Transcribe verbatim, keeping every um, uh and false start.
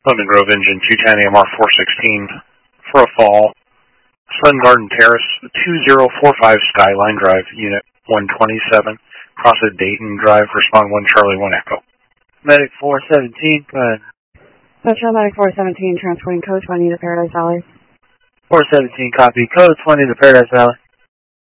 Lemon Grove Engine two ten A M R four sixteen for a fall. Sun Garden Terrace, two zero four five Skyline Drive, Unit one twenty-seven, cross at Dayton Drive, respond one Charlie one Echo. Medic four seventeen, go ahead. Metro Medic four seventeen, transporting code twenty to Paradise Valley. four seventeen, copy. Code twenty to Paradise Valley.